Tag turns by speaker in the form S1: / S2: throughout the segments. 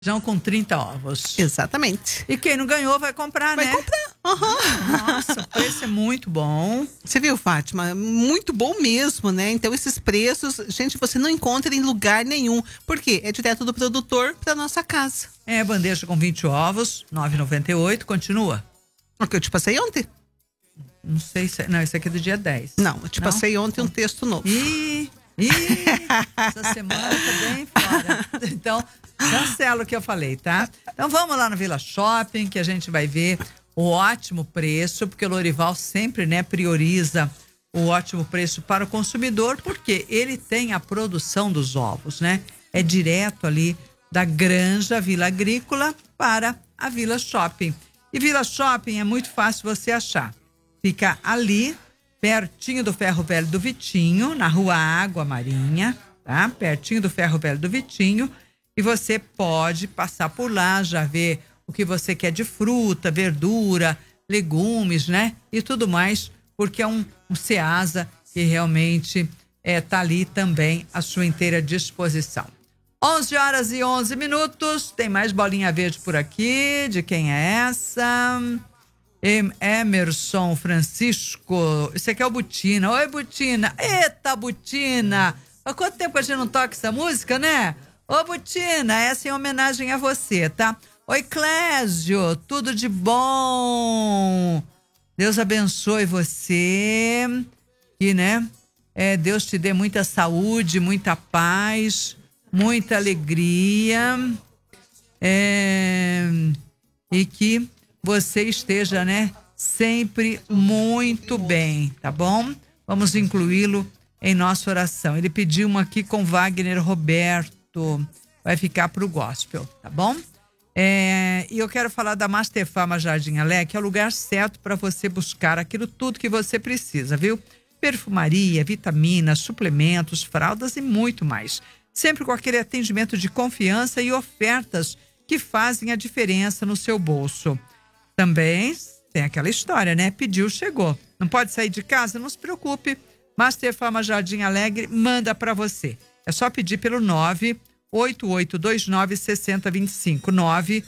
S1: feijão com 30 ovos.
S2: Exatamente.
S1: E quem não ganhou vai comprar,
S2: Vai
S1: né?
S2: comprar. Uhum.
S1: Nossa, o preço é muito bom.
S2: Você viu, Fátima? Muito bom mesmo, né? Então, esses preços, gente, você não encontra em lugar nenhum. Por quê? É direto do produtor para nossa casa.
S1: É, bandeja com 20 ovos, R$ 9,98. Continua.
S2: O que eu te passei ontem?
S1: Não sei se... Não, esse aqui é do dia 10.
S2: Não, eu te passei ontem um texto novo.
S1: Essa semana tá bem fora. Então, cancela o que eu falei, tá? Então vamos lá no Vila Shopping, que a gente vai ver o ótimo preço, porque o Lorival sempre, né, prioriza o ótimo preço para o consumidor, porque ele tem a produção dos ovos, né? É direto ali da Granja Vila Agrícola para a Vila Shopping. E Vila Shopping é muito fácil você achar. Fica ali, pertinho do Ferro Velho do Vitinho, na Rua Água Marinha, tá? Pertinho do Ferro Velho do Vitinho. E você pode passar por lá, já ver o que você quer de fruta, verdura, legumes, né? E tudo mais, porque é um Ceasa que realmente tá ali também à sua inteira disposição. 11h11, tem mais bolinha verde por aqui. De quem é essa? Emerson Francisco. Esse aqui é o Butina. Oi, Butina. Eita, Butina. Há quanto tempo a gente não toca essa música, né? Ô, Butina, essa é em homenagem a você, tá? Oi, Clésio. Tudo de bom. Deus abençoe você. E, né? Deus te dê muita saúde, muita paz, muita alegria. E que você esteja, né, sempre muito bem, tá bom? Vamos incluí-lo em nossa oração. Ele pediu uma aqui com Wagner Roberto. Vai ficar pro gospel, tá bom? E eu quero falar da Master Farma Jardim Alé, que é o lugar certo para você buscar aquilo tudo que você precisa, viu? Perfumaria, vitaminas, suplementos, fraldas e muito mais. Sempre com aquele atendimento de confiança e ofertas que fazem a diferença no seu bolso. Também tem aquela história, né? Pediu, chegou. Não pode sair de casa? Não se preocupe. Master Farma Jardim Alegre manda para você. É só pedir pelo 98829-6025.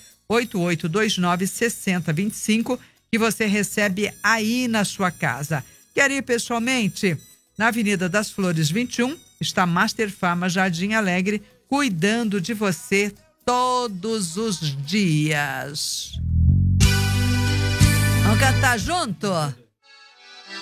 S1: 98829-6025 que você recebe aí na sua casa. Quer ir pessoalmente? Na Avenida das Flores 21 está Master Farma Jardim Alegre, cuidando de você todos os dias. Vamos cantar junto?